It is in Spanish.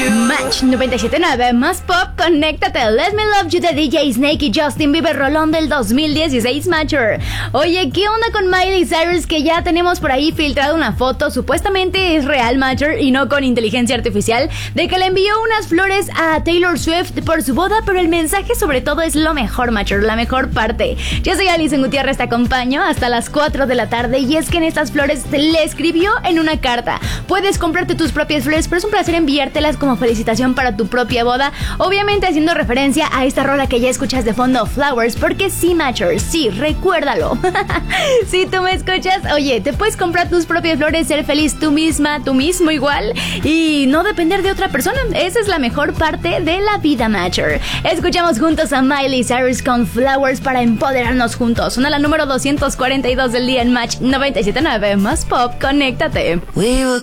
Match 97.9, más pop, conéctate. Let Me Love You de DJ Snake y Justin Bieber, rolón del 2016, Matcher. Oye, ¿qué onda con Miley Cyrus? Que ya tenemos por ahí filtrado una foto, supuestamente es real, Matcher, y no con inteligencia artificial, de que le envió unas flores a Taylor Swift por su boda, pero el mensaje sobre todo es lo mejor, Matcher, la mejor parte. Yo soy Alison Gutiérrez, te acompaño hasta las 4 de la tarde, y es que en estas flores le escribió en una carta. Puedes comprarte tus propias flores, pero es un placer enviártelas como felicitación para tu propia boda, obviamente haciendo referencia a esta rola que ya escuchas de fondo, Flowers, porque sí, Matcher, sí, recuérdalo. Si tú me escuchas, oye, te puedes comprar tus propias flores, ser feliz tú misma, tú mismo igual, y no depender de otra persona. Esa es la mejor parte de la vida, Matcher. Escuchamos juntos a Miley Cyrus con Flowers para empoderarnos juntos. Una la número 242 del día en Match 97.9, más pop, conéctate. We were